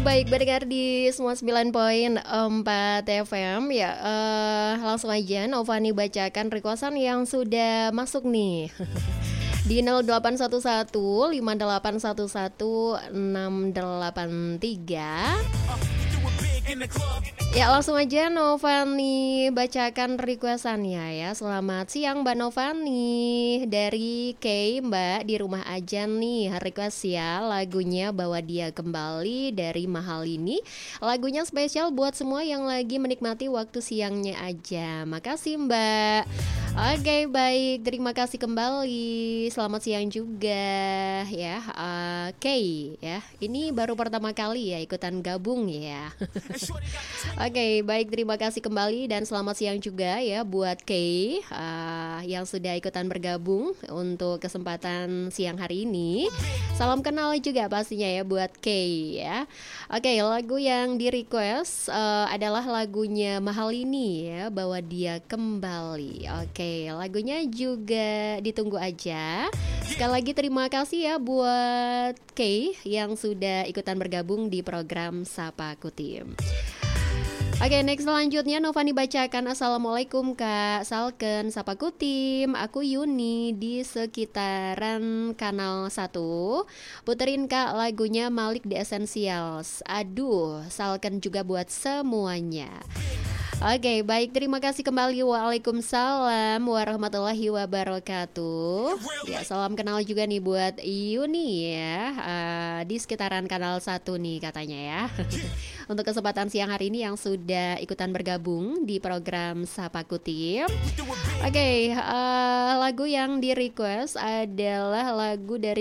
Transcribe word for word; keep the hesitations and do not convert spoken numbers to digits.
Baik, berdengar di semua sembilan koma empat F M ya. eh, langsung aja Novani bacakan requestan yang sudah masuk nih di nol delapan satu satu lima delapan satu satu enam delapan tiga. Ya, langsung aja Novani bacakan requestannya ya. Selamat siang Mbak Novani, dari Kay Mbak di rumah aja nih. Request ya lagunya Bawa Dia Kembali dari Mahal ini. Lagunya spesial buat semua yang lagi menikmati waktu siangnya aja. Makasih Mbak. Oke, baik, terima kasih kembali. Selamat siang juga ya, uh, Kay ya. Ini baru pertama kali ya ikutan gabung ya. Oke, baik, terima kasih kembali dan selamat siang juga ya buat Kay uh, yang sudah ikutan bergabung untuk kesempatan siang hari ini. Salam kenal juga pastinya ya buat Kay ya. Oke, lagu yang di request uh, adalah lagunya Mahal ini ya, Bawa Dia Kembali. Oke, lagunya juga ditunggu aja. Sekali lagi terima kasih ya buat Kay yang sudah ikutan bergabung di program Sapa Kutim. Oke, next selanjutnya Novani bacakan. Assalamualaikum Kak Salken, Sapa Kutim. Aku Yuni di sekitaran Kanal satu. Puterin Kak lagunya Malik The Essentials. Aduh, Salken juga buat semuanya. Oke, baik, terima kasih kembali. Waalaikumsalam warahmatullahi wabarakatuh. Ya, salam kenal juga nih buat Yuni ya, uh, di sekitaran Kanal satu nih katanya ya. Untuk kesempatan siang hari ini yang sudah ikutan bergabung di program Sapa Kutim. Oke, uh, lagu yang di request adalah lagu dari